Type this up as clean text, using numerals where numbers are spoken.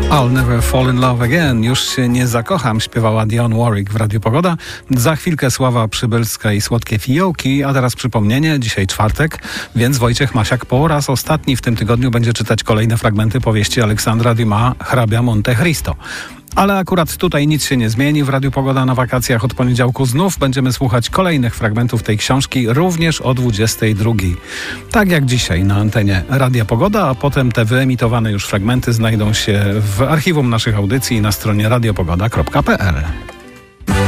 I'll never fall in love again. Już się nie zakocham, śpiewała Dionne Warwick w Radiu Pogoda. Za chwilkę Sława Przybylska i Słodkie Fiołki, a teraz przypomnienie, dzisiaj czwartek, więc Wojciech Masiak po raz ostatni w tym tygodniu będzie czytać kolejne fragmenty powieści Aleksandra Dumas, Hrabia Monte Cristo. Ale akurat tutaj nic się nie zmieni. W Radiu Pogoda na wakacjach od poniedziałku znów będziemy słuchać kolejnych fragmentów tej książki, również o 22. Tak jak dzisiaj na antenie Radia Pogoda, a potem te wyemitowane już fragmenty znajdą się w archiwum naszych audycji na stronie radiopogoda.pl.